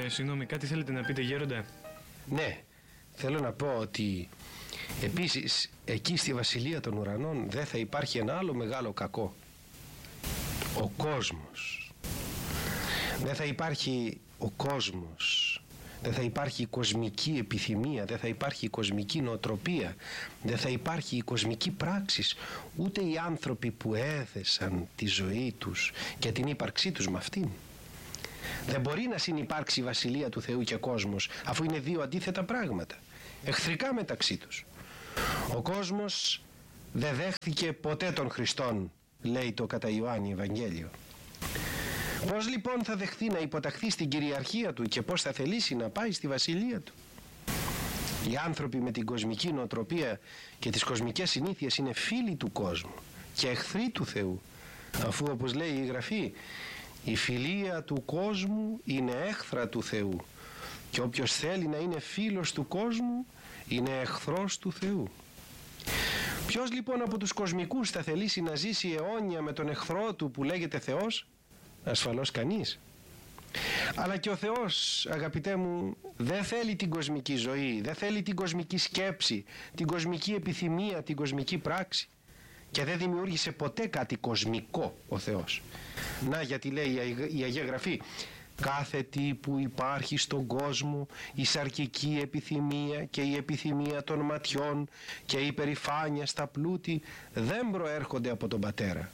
Συγγνώμη, κάτι θέλετε να πείτε, γέροντα? Ναι, θέλω να πω ότι επίσης εκεί στη Βασιλεία των Ουρανών δεν θα υπάρχει ένα άλλο μεγάλο κακό. Ο κόσμος. Δεν θα υπάρχει ο κόσμος. Δεν θα υπάρχει η κοσμική επιθυμία, δεν θα υπάρχει η κοσμική νοοτροπία, δεν θα υπάρχει η κοσμική πράξη, ούτε οι άνθρωποι που έδεσαν τη ζωή τους και την ύπαρξή τους με αυτήν. Δεν μπορεί να συνυπάρξει η Βασιλεία του Θεού και κόσμος, αφού είναι δύο αντίθετα πράγματα, εχθρικά μεταξύ τους. Ο κόσμος δεν δέχθηκε ποτέ τον Χριστόν, λέει το κατά Ιωάννη Ευαγγέλιο. Πώς λοιπόν θα δεχθεί να υποταχθεί στην κυριαρχία του και πώς θα θελήσει να πάει στη Βασιλεία του? Οι άνθρωποι με την κοσμική νοοτροπία και τις κοσμικές συνήθειες είναι φίλοι του κόσμου και εχθροί του Θεού, αφού όπως λέει η Γραφή, η φιλία του κόσμου είναι έχθρα του Θεού και όποιος θέλει να είναι φίλος του κόσμου είναι εχθρός του Θεού. Ποιος λοιπόν από τους κοσμικούς θα θελήσει να ζήσει αιώνια με τον εχθρό του που λέγεται Θεός? Ασφαλώς κανείς. Αλλά και ο Θεός, αγαπητέ μου, δεν θέλει την κοσμική ζωή, δεν θέλει την κοσμική σκέψη, την κοσμική επιθυμία, την κοσμική πράξη, και δεν δημιούργησε ποτέ κάτι κοσμικό ο Θεός. Να γιατί λέει η Αγία Γραφή, κάθε τι που υπάρχει στον κόσμο, η σαρκική επιθυμία και η επιθυμία των ματιών και η περηφάνεια στα πλούτη δεν προέρχονται από τον Πατέρα.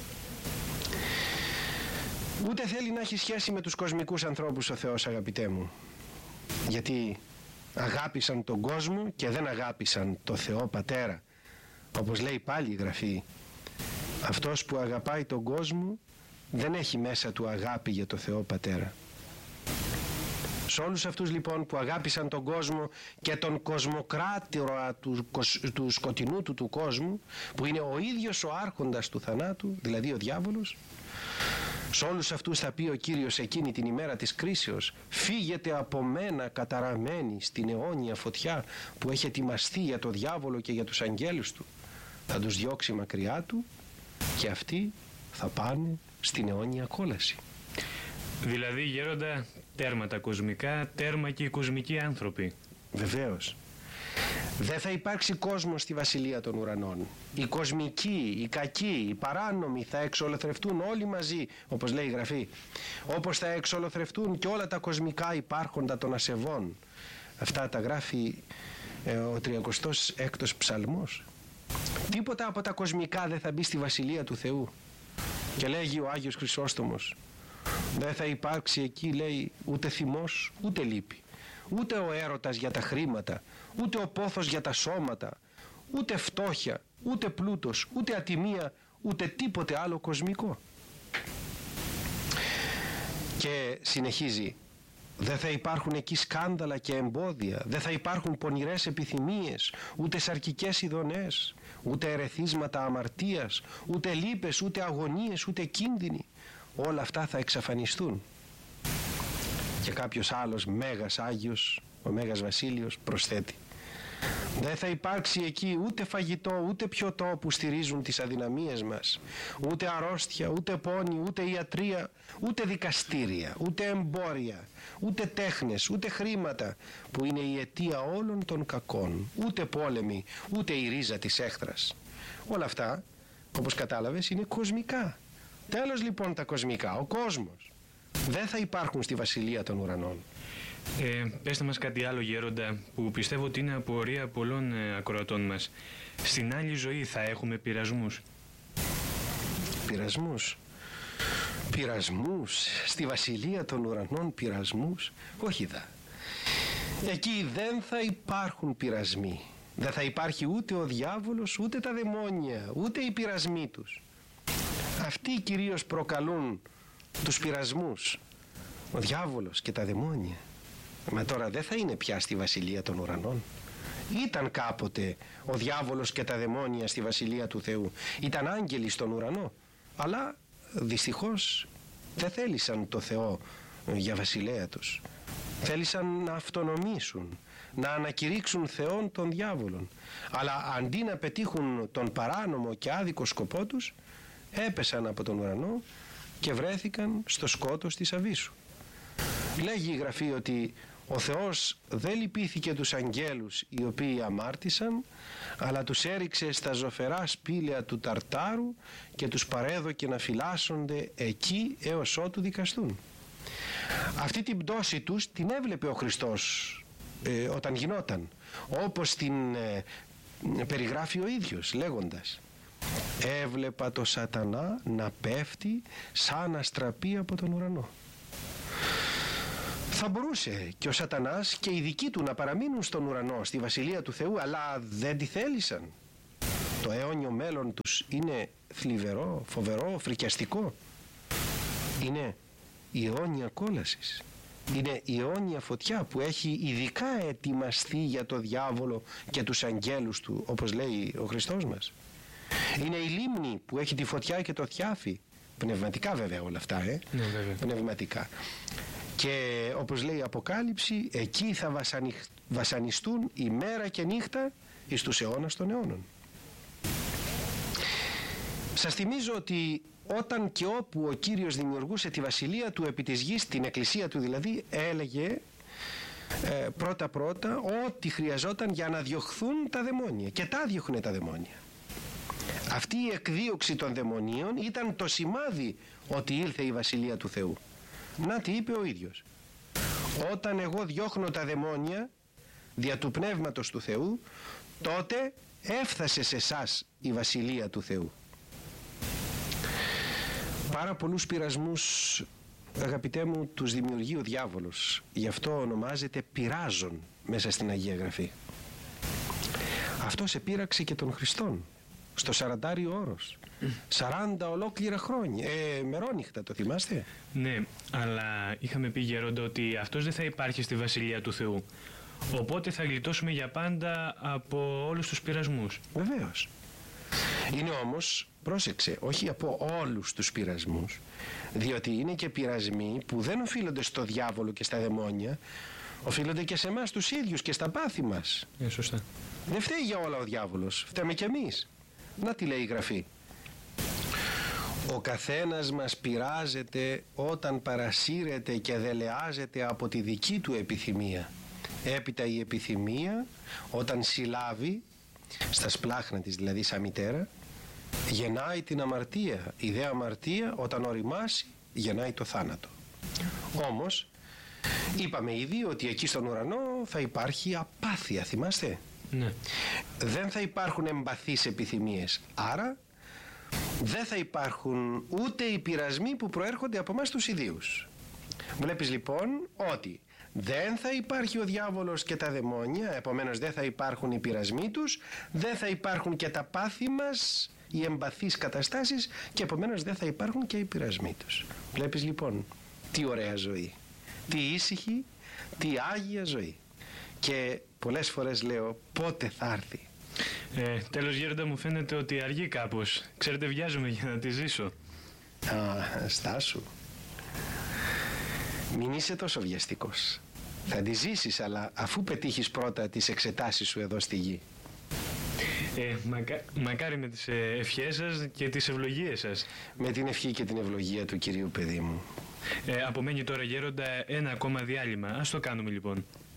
Ούτε θέλει να έχει σχέση με τους κοσμικούς ανθρώπους ο Θεός, αγαπητέ μου, γιατί αγάπησαν τον κόσμο και δεν αγάπησαν το Θεό Πατέρα. Όπως λέει πάλι η Γραφή, αυτός που αγαπάει τον κόσμο δεν έχει μέσα του αγάπη για το Θεό Πατέρα. Σε όλους αυτούς λοιπόν που αγάπησαν τον κόσμο και τον κοσμοκράτορα του σκοτεινού του κόσμου, που είναι ο ίδιος ο άρχοντας του θανάτου, δηλαδή ο διάβολος, σε όλους αυτούς θα πει ο Κύριος εκείνη την ημέρα της κρίσεως, φύγετε από μένα καταραμένοι στην αιώνια φωτιά που έχει ετοιμαστεί για το διάβολο και για τους αγγέλους του. Θα τους διώξει μακριά του και αυτοί θα πάνε στην αιώνια κόλαση. Δηλαδή, γέροντα, τέρμα τα κοσμικά, τέρμα και οι κοσμικοί άνθρωποι. Βεβαίως. Δεν θα υπάρξει κόσμος στη Βασιλεία των Ουρανών. Οι κοσμικοί, οι κακοί, οι παράνομοι θα εξολοθρευτούν όλοι μαζί, όπως λέει η Γραφή. Όπως θα εξολοθρευτούν και όλα τα κοσμικά υπάρχοντα των ασεβών. Αυτά τα γράφει ο 36ος ψαλμός. Τίποτα από τα κοσμικά δεν θα μπει στη Βασιλεία του Θεού. Και λέγει ο Άγιος Χρυσόστομος, δεν θα υπάρξει εκεί, λέει, ούτε θυμός ούτε λύπη, ούτε ο έρωτας για τα χρήματα, ούτε ο πόθος για τα σώματα, ούτε φτώχεια, ούτε πλούτος, ούτε ατιμία, ούτε τίποτε άλλο κοσμικό. Και συνεχίζει, δεν θα υπάρχουν εκεί σκάνδαλα και εμπόδια, δεν θα υπάρχουν πονηρές επιθυμίες, ούτε σαρκικές ειδονές, ούτε ερεθίσματα αμαρτίας, ούτε λύπες, ούτε αγωνίες, ούτε κίνδυνοι. Όλα αυτά θα εξαφανιστούν. Και κάποιος άλλος μέγας Άγιος, ο Μέγας Βασίλειος, προσθέτει, δεν θα υπάρξει εκεί ούτε φαγητό, ούτε πιωτό που στηρίζουν τις αδυναμίες μας, ούτε αρρώστια, ούτε πόνη, ούτε ιατρία, ούτε δικαστήρια, ούτε εμπόρια, ούτε τέχνες, ούτε χρήματα που είναι η αιτία όλων των κακών, ούτε πόλεμοι, ούτε η ρίζα της έχθρας. Όλα αυτά, όπως κατάλαβες, είναι κοσμικά. Τέλος λοιπόν τα κοσμικά, ο κόσμος. Δεν θα υπάρχουν στη Βασιλεία των Ουρανών. Πέστε μας κάτι άλλο, γέροντα, που πιστεύω ότι είναι απορία πολλών ακροατών μας. Στην άλλη ζωή θα έχουμε πειρασμούς? Πειρασμούς? Πειρασμούς? Στη Βασιλεία των Ουρανών πειρασμούς? Όχι δα. Εκεί δεν θα υπάρχουν πειρασμοί. Δεν θα υπάρχει ούτε ο διάβολος, ούτε τα δαιμόνια, ούτε οι πειρασμοί τους. Αυτοί κυρίως προκαλούν τους πειρασμούς, ο διάβολος και τα δαιμόνια. Μα τώρα δεν θα είναι πια στη Βασιλεία των Ουρανών. Ήταν κάποτε ο διάβολος και τα δαιμόνια στη Βασιλεία του Θεού. Ήταν άγγελοι στον ουρανό. Αλλά δυστυχώς δεν θέλησαν το Θεό για βασιλέα τους. Θέλησαν να αυτονομήσουν, να ανακηρύξουν Θεόν των διάβολων. Αλλά αντί να πετύχουν τον παράνομο και άδικο σκοπό τους, έπεσαν από τον ουρανό και βρέθηκαν στο σκότος της Αβύσσου. Λέγει η Γραφή ότι ο Θεός δεν λυπήθηκε τους αγγέλους οι οποίοι αμάρτησαν, αλλά τους έριξε στα ζωφερά σπήλαια του Ταρτάρου και τους παρέδωκε να φυλάσσονται εκεί έως ότου δικαστούν. Αυτή την πτώση τους την έβλεπε ο Χριστός όταν γινόταν, όπως την περιγράφει ο ίδιος λέγοντας: «Έβλεπα το σατανά να πέφτει σαν αστραπή από τον ουρανό». Θα μπορούσε και ο σατανάς και οι δικοί του να παραμείνουν στον ουρανό, στη Βασιλεία του Θεού, αλλά δεν τη θέλησαν. Το αιώνιο μέλλον τους είναι θλιβερό, φοβερό, φρικιαστικό. Είναι η αιώνια κόλασης. Είναι η αιώνια φωτιά που έχει ειδικά ετοιμαστεί για το διάβολο και τους αγγέλους του, όπως λέει ο Χριστός μας. Είναι η λίμνη που έχει τη φωτιά και το θιάφι. Πνευματικά βέβαια όλα αυτά, Ναι, βέβαια. Πνευματικά. Και όπως λέει η Αποκάλυψη, εκεί θα βασανιστούν ημέρα και νύχτα εις τους αιώνας των αιώνων. Σας θυμίζω ότι όταν και όπου ο Κύριος δημιουργούσε τη βασιλεία του επί της γης, την εκκλησία του δηλαδή, έλεγε πρώτα ό,τι χρειαζόταν για να διωχθούν τα δαιμόνια, και τα διώχνε τα δαιμόνια. Αυτή η εκδίωξη των δαιμονίων ήταν το σημάδι ότι ήλθε η βασιλεία του Θεού. Να τι είπε ο ίδιος: «Όταν εγώ διώχνω τα δαιμόνια δια του Πνεύματος του Θεού, τότε έφτασε σε εσάς η βασιλεία του Θεού». Πάρα πολλούς πειρασμούς, αγαπητέ μου, τους δημιουργεί ο διάβολος. Γι' αυτό ονομάζεται πειράζων μέσα στην Αγία Γραφή. Αυτός επήραξε και τον Χριστόν στο 40άριο όρος. 40 ολόκληρα χρόνια, μερόνυχτα, το θυμάστε? Ναι, αλλά είχαμε πει, γέροντα, ότι αυτός δεν θα υπάρχει στη Βασιλεία του Θεού. Οπότε θα γλιτώσουμε για πάντα από όλους τους πειρασμούς. Βεβαίως. Είναι όμως, πρόσεξε, όχι από όλους τους πειρασμούς, διότι είναι και πειρασμοί που δεν οφείλονται στο διάβολο και στα δαιμόνια, οφείλονται και σε εμάς τους ίδιους και στα πάθη μας. Σωστά. Δεν φταίει για όλα ο διάβολος, φταίμε κι εμείς. Να τι λέει η Γραφή: «Ο καθένας μας πειράζεται όταν παρασύρεται και δελεάζεται από τη δική του επιθυμία. Έπειτα η επιθυμία, όταν συλλάβει, στα σπλάχνα της δηλαδή σαν μητέρα, γεννάει την αμαρτία. Η δε αμαρτία, όταν οριμάσει, γεννάει το θάνατο». Όμως είπαμε ήδη ότι εκεί στον ουρανό θα υπάρχει απάθεια, θυμάστε? Ναι. Δεν θα υπάρχουν εμπαθείς επιθυμίες, άρα δεν θα υπάρχουν ούτε οι πειρασμοί που προέρχονται από εμάς τους ιδίους. Βλέπεις λοιπόν ότι δεν θα υπάρχει ο διάβολος και τα δαιμόνια, επομένως δεν θα υπάρχουν οι πειρασμοί τους, δεν θα υπάρχουν και τα πάθη μας, οι εμπαθείς καταστάσεις, και επομένως δεν θα υπάρχουν και οι πειρασμοί τους. Βλέπεις λοιπόν τι ωραία ζωή, τι ήσυχη, τι άγια ζωή. Και πολλές φορές λέω, πότε θα έρθει? Τέλος, γέροντα, μου φαίνεται ότι αργεί κάπως. Ξέρετε, βιάζομαι για να τη ζήσω. Στάσου. Μην είσαι τόσο βιαστικός. Θα τη ζήσεις, αλλά αφού πετύχεις πρώτα τις εξετάσεις σου εδώ στη γη. Μακάρι με τις ευχές σας και τις ευλογίες σας. Με την ευχή και την ευλογία του Κυρίου, παιδί μου. Απομένει τώρα, γέροντα, ένα ακόμα διάλειμμα. Ας το κάνουμε λοιπόν.